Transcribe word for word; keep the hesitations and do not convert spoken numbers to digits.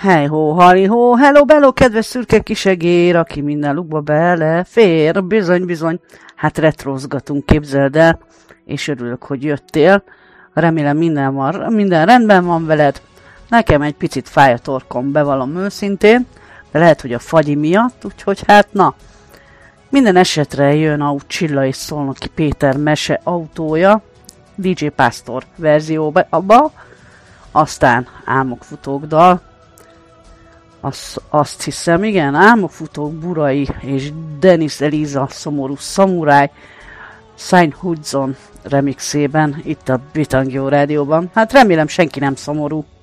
Hej ho, hali ho, hello bello, kedves szürke kisegér, aki minden lukba belefér, bizony, bizony. Hát retrozgatunk, képzeld el, és örülök, hogy jöttél. Remélem minden, van, minden rendben van veled. Nekem egy picit fáj a torkom, bevallom őszintén, de lehet, hogy a fagyi miatt, úgyhogy hát na. Minden esetre jön a Csilla és Szolnoki Péter mese autója, dé dzsé Pásztor verzióba, abba, aztán Álmok futók dal. Azt, azt hiszem, igen, Álmok futók Burai és Denis Eliza szomorú szamuráj Szайн Hudson remixében itt a Bitangió rádióban. Hát remélem senki nem szomorú.